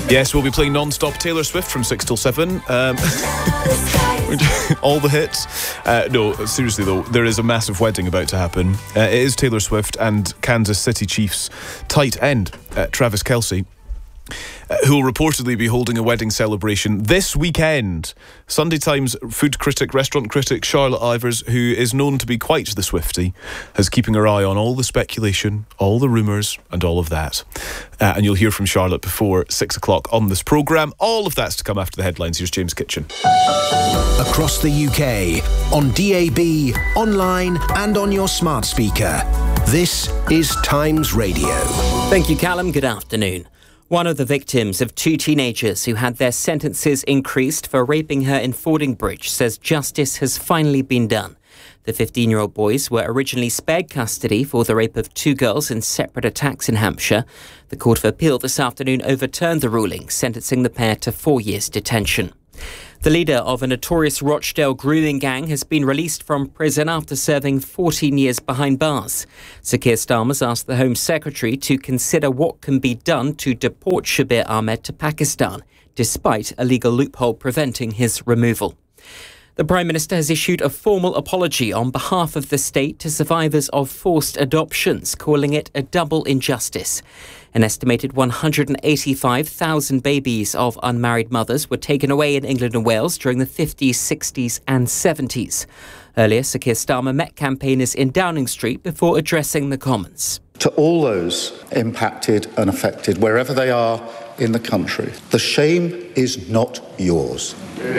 Yes, we'll be playing non-stop Taylor Swift from six till seven. Um, all the hits. Uh, no, seriously though, there is a massive wedding about to happen. Uh, it is Taylor Swift and Kansas City Chiefs tight end, uh, Travis Kelce, Uh, who will reportedly be holding a wedding celebration this weekend. Sunday Times food critic, restaurant critic Charlotte Ivers, who is known to be quite the Swiftie, is keeping her eye on all the speculation, all the rumours and all of that. Uh, and you'll hear from Charlotte before six o'clock on this programme. All of that's to come after the headlines. Here's James Kitchen. Across the U K, on D A B, online and on your smart speaker. This is Times Radio. Thank you, Callum. Good afternoon. One of the victims of two teenagers who had their sentences increased for raping her in Fordingbridge says justice has finally been done. The fifteen-year-old boys were originally spared custody for the rape of two girls in separate attacks in Hampshire. The Court of Appeal this afternoon overturned the ruling, sentencing the pair to four years detention. The leader of a notorious Rochdale grooming gang has been released from prison after serving fourteen years behind bars. Sir Keir Starmer's asked the Home Secretary to consider what can be done to deport Shabir Ahmed to Pakistan, despite a legal loophole preventing his removal. The Prime Minister has issued a formal apology on behalf of the state to survivors of forced adoptions, calling it a double injustice. An estimated one hundred eighty-five thousand babies of unmarried mothers were taken away in England and Wales during the fifties, sixties and seventies. Earlier, Sir Keir Starmer met campaigners in Downing Street before addressing the Commons. To all those impacted and affected, wherever they are in the country, the shame is not yours.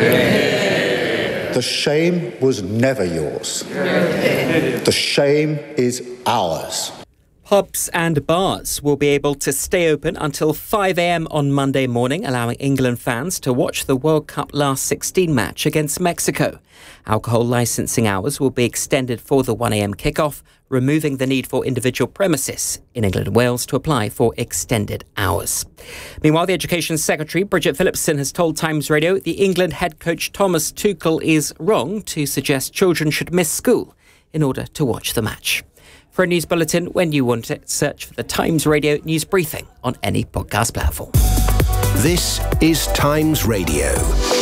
The shame was never yours. The shame is ours. Pubs and bars will be able to stay open until five a.m. on Monday morning, allowing England fans to watch the World Cup last sixteen match against Mexico. Alcohol licensing hours will be extended for the one a.m. kickoff, removing the need for individual premises in England and Wales to apply for extended hours. Meanwhile, the Education Secretary, Bridget Phillipson, has told Times Radio the England head coach Thomas Tuchel is wrong to suggest children should miss school in order to watch the match. For a news bulletin, when you want it, search for the Times Radio News Briefing on any podcast platform. This is Times Radio.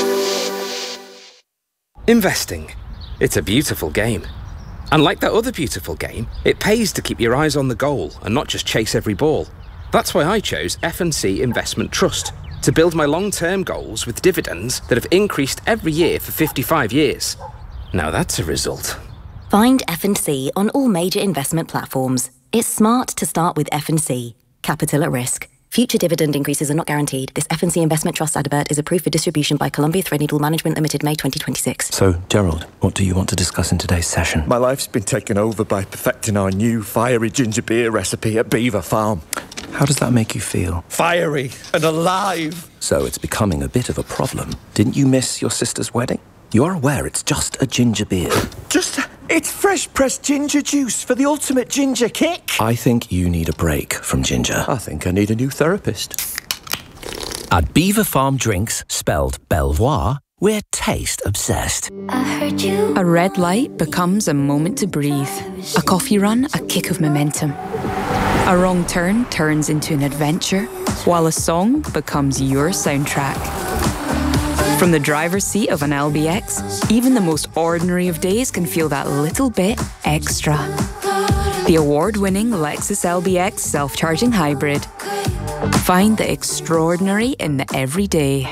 Investing. It's a beautiful game. And like that other beautiful game, it pays to keep your eyes on the goal and not just chase every ball. That's why I chose F and C Investment Trust to build my long-term goals with dividends that have increased every year for fifty-five years. Now that's a result. Find F and C on all major investment platforms. It's smart to start with F and C. Capital at risk. Future dividend increases are not guaranteed. This F and C Investment Trust advert is approved for distribution by Columbia Threadneedle Management Limited, May twenty twenty-six. So, Gerald, what do you want to discuss in today's session? My life's been taken over by perfecting our new fiery ginger beer recipe at Beaver Farm. How does that make you feel? Fiery and alive. So it's becoming a bit of a problem. Didn't you miss your sister's wedding? You are aware it's just a ginger beer. Just... It's fresh pressed ginger juice for the ultimate ginger kick. I think you need a break from ginger. I think I need a new therapist. At Beaver Farm Drinks, spelled Belvoir, we're taste obsessed. I heard you. A red light becomes a moment to breathe. A coffee run, a kick of momentum. A wrong turn turns into an adventure, while a song becomes your soundtrack. From the driver's seat of an L B X, even the most ordinary of days can feel that little bit extra. The award-winning Lexus L B X self-charging hybrid. Find the extraordinary in the everyday.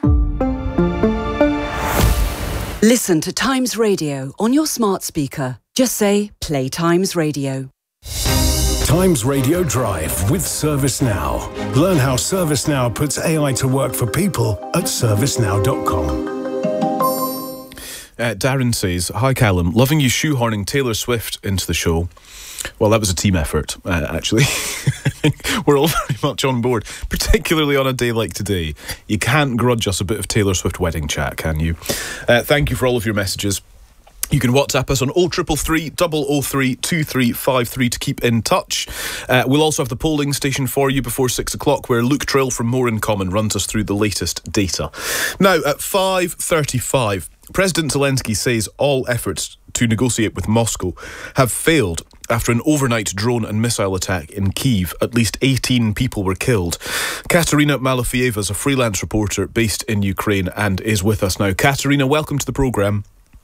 Listen to Times Radio on your smart speaker. Just say, play Times Radio. Times Radio Drive with ServiceNow. Learn how ServiceNow puts A I to work for people at service now dot com. Uh, Darren says, hi Callum, loving you shoehorning Taylor Swift into the show. Well, that was a team effort, uh, actually. I think we're all very much on board, particularly on a day like today. You can't grudge us a bit of Taylor Swift wedding chat, can you? Uh, thank you for all of your messages. You can WhatsApp us on oh three three three, oh oh three, two three five three to keep in touch. Uh, we'll also have the polling station for you before six o'clock, where Luke Trill from More in Common runs us through the latest data. Now, at five thirty-five, President Zelensky says all efforts to negotiate with Moscow have failed after an overnight drone and missile attack in Kyiv. At least eighteen people were killed. Katerina Malafieva is a freelance reporter based in Ukraine and is with us now. Katerina, welcome to the programme.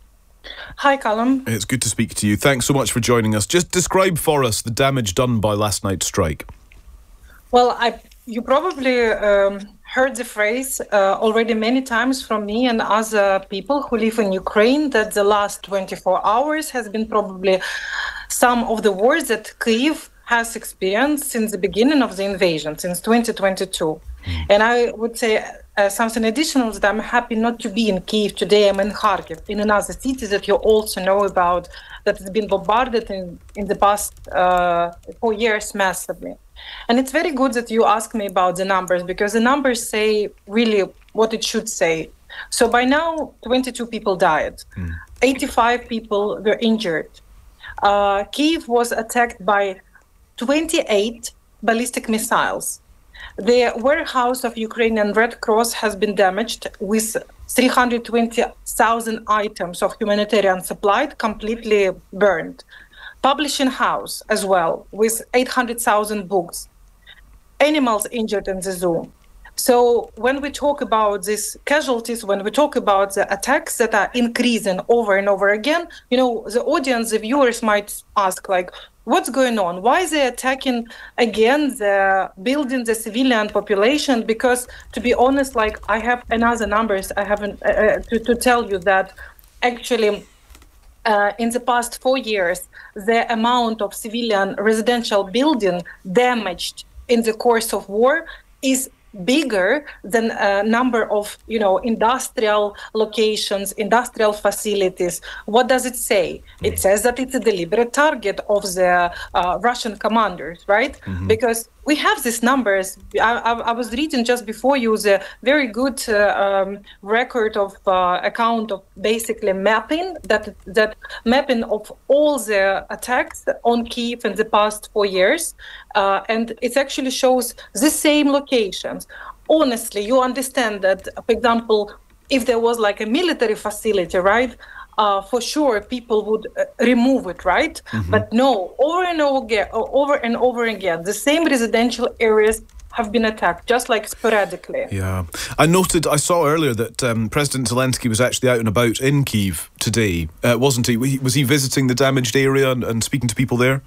Hi, Callum. It's good to speak to you. Thanks so much for joining us. Just describe for us the damage done by last night's strike. Well, I, you probably um, heard the phrase uh, already many times from me and other people who live in Ukraine that the last twenty-four hours has been probably some of the worst that Kyiv has experienced since the beginning of the invasion, since twenty twenty-two. Mm. And I would say uh, something additional that I'm happy not to be in Kyiv today. I'm in Kharkiv, in another city that you also know about, that has been bombarded in, in the past uh, four years massively. And it's very good that you ask me about the numbers, because the numbers say really what it should say. So by now, twenty-two people died. Mm. eighty-five people were injured. Uh, Kyiv was attacked by twenty-eight ballistic missiles. The warehouse of Ukrainian Red Cross has been damaged with three hundred twenty thousand items of humanitarian supply completely burned. Publishing house as well with eight hundred thousand books. Animals injured in the zoo. So when we talk about these casualties, when we talk about the attacks that are increasing over and over again, you know, the audience, the viewers might ask, like, what's going on? Why are they attacking again the building, the civilian population? Because to be honest, like, I have another numbers I haven't uh, to, to tell you that actually uh, in the past four years, the amount of civilian residential building damaged in the course of war is bigger than a number of, you know, industrial locations, industrial facilities. What does it say? It says that it's a deliberate target of the uh, Russian commanders, right? Mm-hmm. Because we have these numbers. I, I, I was reading just before you the very good uh, um, record of uh, account of basically mapping that that mapping of all the attacks on Kyiv in the past four years, uh, and it actually shows the same locations. Honestly, you understand that, for example, if there was like a military facility, right? Uh, for sure, people would uh, remove it, right? Mm-hmm. But no, over and over again, over and over again, the same residential areas have been attacked, just like sporadically. Yeah, I noted, I saw earlier that um, President Zelensky was actually out and about in Kyiv today, uh, wasn't he? Was he visiting the damaged area and, and speaking to people there?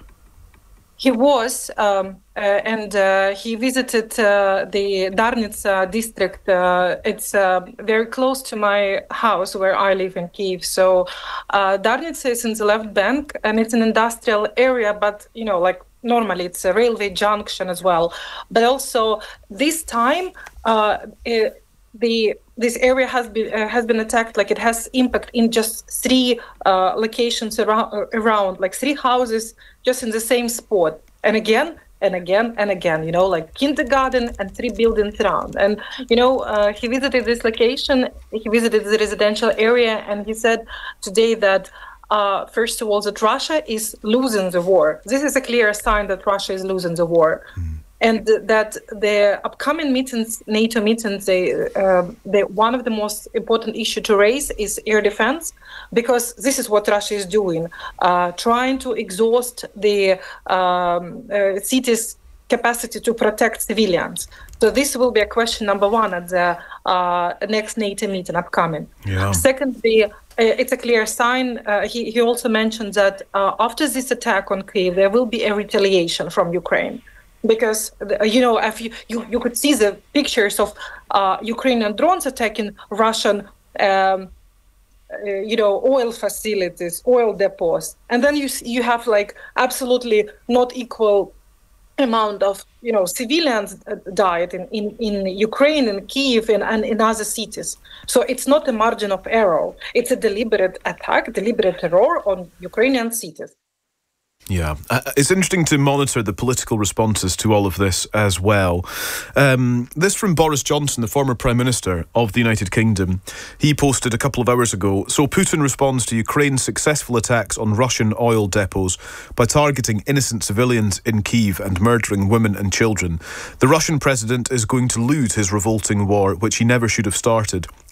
He was, um, uh, and uh, he visited uh, the Darnitsa district. Uh, it's uh, very close to my house where I live in Kyiv. So uh, Darnitsa is in the left bank, and it's an industrial area, but, you know, like normally it's a railway junction as well. But also this time, uh, it, the this area has been uh, has been attacked. Like, it has impact in just three uh, locations around, around, like three houses just in the same spot, and again and again and again. You know, like kindergarten and three buildings around. And you know, uh, he visited this location. He visited the residential area, and he said today that uh, first of all, that Russia is losing the war. This is a clear sign that Russia is losing the war. Mm. And that the upcoming meetings, NATO meetings, they, uh, they, one of the most important issues to raise is air defense, because this is what Russia is doing, uh, trying to exhaust the um, uh, city's capacity to protect civilians. So this will be a question number one at the uh, next NATO meeting upcoming. Yeah. Secondly, uh, it's a clear sign. Uh, he, he also mentioned that uh, after this attack on Kyiv, there will be a retaliation from Ukraine. Because, you know, if you, you, you could see the pictures of uh, Ukrainian drones attacking Russian, um, uh, you know, oil facilities, oil depots. And then you you have, like, absolutely not equal amount of, you know, civilians died in, in, in Ukraine, in Kyiv, and, and in other cities. So it's not a margin of error. It's a deliberate attack, deliberate terror on Ukrainian cities. Yeah, uh, it's interesting to monitor the political responses to all of this as well. Um, this from Boris Johnson, the former Prime Minister of the United Kingdom. He posted a couple of hours ago, so Putin responds to Ukraine's successful attacks on Russian oil depots by targeting innocent civilians in Kyiv and murdering women and children. The Russian president is going to lose his revolting war, which he never should have started.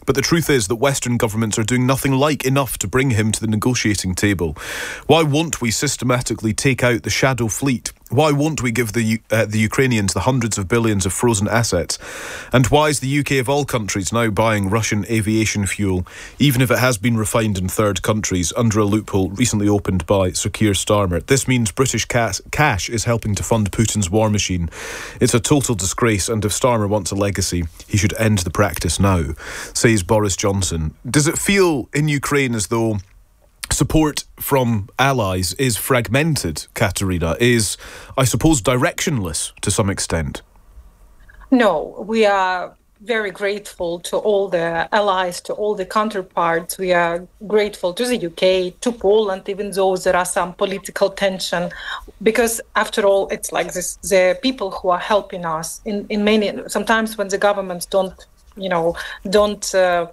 But the truth is that Western governments are doing nothing like enough to bring him to the negotiating table. Why won't we systematically take out the shadow fleet? Why won't we give the uh, the Ukrainians the hundreds of billions of frozen assets? And why is the U K of all countries now buying Russian aviation fuel, even if it has been refined in third countries under a loophole recently opened by Sir Keir Starmer? This means British cash, cash is helping to fund Putin's war machine. It's a total disgrace, and if Starmer wants a legacy, he should end the practice now, says Boris Johnson. Does it feel in Ukraine as though support from allies is fragmented, Katerina, is, I suppose, directionless to some extent? No, we are very grateful to all the allies, to all the counterparts. We are grateful to the U K, to Poland, even though there are some political tension, because after all, it's like this, the people who are helping us in, in many, sometimes when the governments don't, you know, don't uh,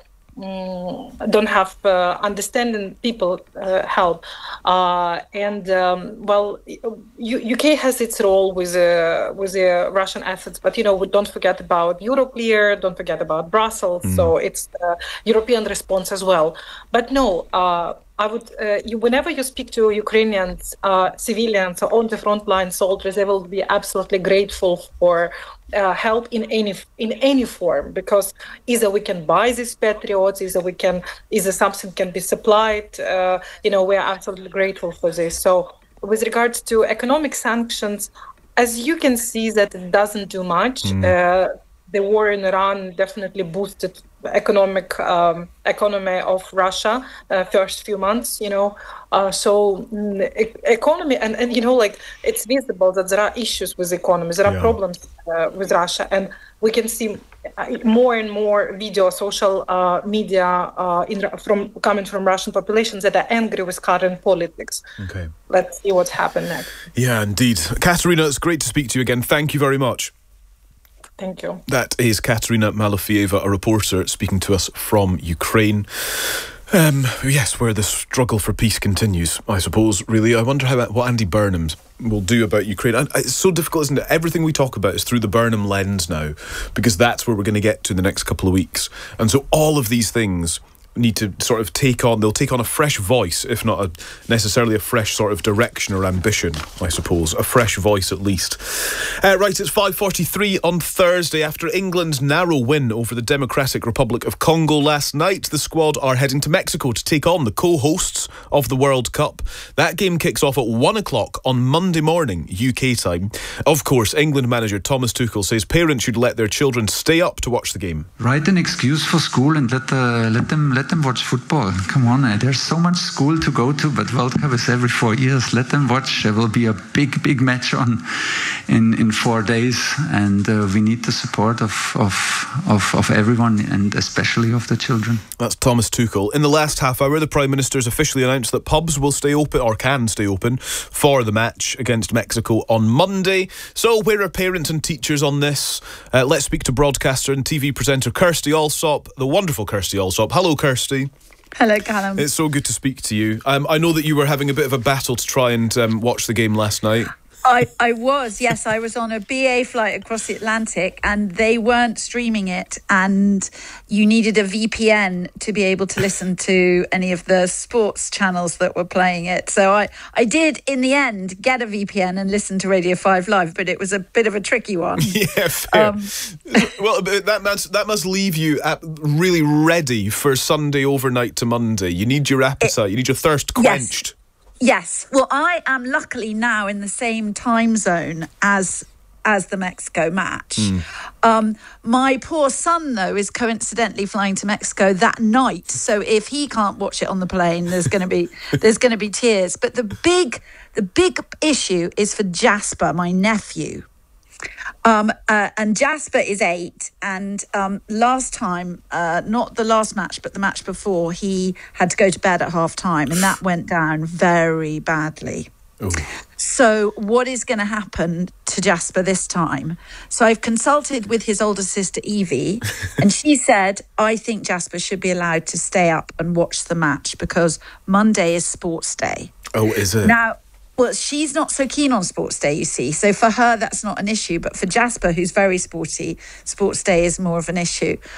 Mm, don't have uh, understanding people uh, help. Uh, and, um, well, U- UK has its role with, uh, with the Russian assets, but, you know, we don't forget about Euroclear, don't forget about Brussels, mm. so it's the European response as well. But no, uh, I would, uh, you, whenever you speak to Ukrainians, uh, civilians, or on the frontline soldiers, they will be absolutely grateful for uh, help in any in any form, because either we can buy these Patriots, either we can, either something can be supplied. Uh, you know, we are absolutely grateful for this. So, with regards to economic sanctions, as you can see, that it doesn't do much. Mm. Uh, the war in Iran definitely boosted economic um, economy of Russia uh, first few months, you know. Uh, so mm, e- economy and, and you know, like, it's visible that there are issues with the economy, there are yeah. problems uh, with Russia, and we can see more and more video, social uh, media uh, in, from coming from Russian populations that are angry with current politics. Okay, let's see what's happened next. Yeah, indeed. Katerina, it's great to speak to you again. Thank you very much. Thank you. That is Katerina Malafieva, a reporter speaking to us from Ukraine. Um, yes, where the struggle for peace continues, I suppose, really. I wonder how what Andy Burnham will do about Ukraine. And it's so difficult, isn't it? Everything we talk about is through the Burnham lens now, because that's where we're going to get to in the next couple of weeks. And so all of these things need to sort of take on, they'll take on a fresh voice, if not a, necessarily a fresh sort of direction or ambition, I suppose. A fresh voice, at least. Uh, right, it's five forty-three on Thursday. After England's narrow win over the Democratic Republic of Congo last night, the squad are heading to Mexico to take on the co-hosts of the World Cup. That game kicks off at one o'clock on Monday morning, U K time. Of course, England manager Thomas Tuchel says parents should let their children stay up to watch the game. Write an excuse for school and let, uh, let them... Let them watch football. Come on, uh, there's so much school to go to, but World Cup is every four years. Let them watch. There will be a big, big match on in, in four days, and uh, we need the support of, of of of everyone, and especially of the children. That's Thomas Tuchel. In the last half hour, the Prime Minister's officially announced that pubs will stay open, or can stay open, for the match against Mexico on Monday. So where are parents and teachers on this? Uh, let's speak to broadcaster and T V presenter Kirsty Allsop, the wonderful Kirsty Allsop. Hello, Kirsty. Hello, Callum. It's so good to speak to you. Um, I know that you were having a bit of a battle to try and um, watch the game last night. I, I was, yes. I was on a B A flight across the Atlantic and they weren't streaming it, and you needed a V P N to be able to listen to any of the sports channels that were playing it. So I, I did, in the end, get a V P N and listen to Radio five Live, but it was a bit of a tricky one. Yeah, fair. Um, well, that must, that must leave you really ready for Sunday overnight to Monday. You need your appetite, it, you need your thirst quenched. Yes. Yes. Well, I am luckily now in the same time zone as as the Mexico match. Mm. Um, my poor son, though, is coincidentally flying to Mexico that night. So if he can't watch it on the plane, there's going to be there's going to be tears. But the big the big issue is for Jasper, my nephew. Um, uh, and Jasper is eight, and um, last time, uh, not the last match, but the match before, he had to go to bed at half time, and that went down very badly. Ooh. So what is going to happen to Jasper this time? So I've consulted with his older sister, Evie, and she said, I think Jasper should be allowed to stay up and watch the match because Monday is sports day. Oh, is it? Now, well, she's not so keen on sports day, you see. So for her, that's not an issue. But for Jasper, who's very sporty, sports day is more of an issue.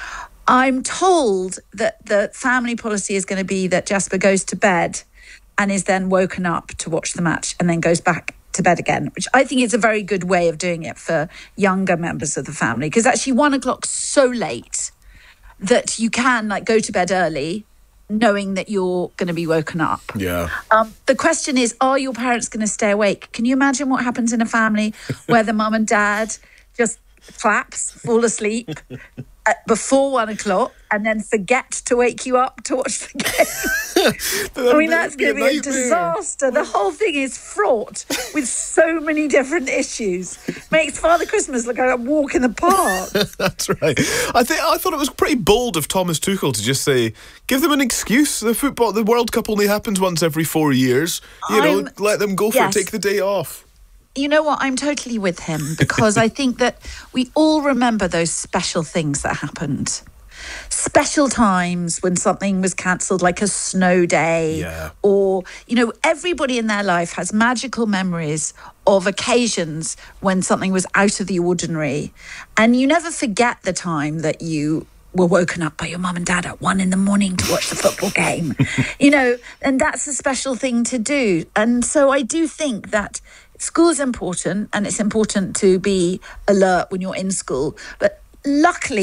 I'm told that the family policy is going to be that Jasper goes to bed and is then woken up to watch the match and then goes back to bed again, which I think is a very good way of doing it for younger members of the family, because actually one o'clock's so late that you can like go to bed early knowing that you're going to be woken up. Yeah. Um, the question is, are your parents going to stay awake? Can you imagine what happens in a family where the mum and dad just collapse, fall asleep at before one o'clock and then forget to wake you up to watch the game? I mean, that's going to be a disaster. The whole thing is fraught with so many different issues. Makes Father Christmas look like a walk in the park. That's right. I think I thought it was pretty bold of Thomas Tuchel to just say, give them an excuse. The football, the World Cup only happens once every four years. You know, I'm, let them go for yes. it. Take the day off. You know what? I'm totally with him, because I think that we all remember those special things that happened. Special times when something was cancelled, like a snow day, yeah. or, you know, everybody in their life has magical memories of occasions when something was out of the ordinary. And you never forget the time that you were woken up by your mum and dad at one in the morning to watch the football game, you know, and that's a special thing to do. And so I do think that school's important, and it's important to be alert when you're in school. But luckily,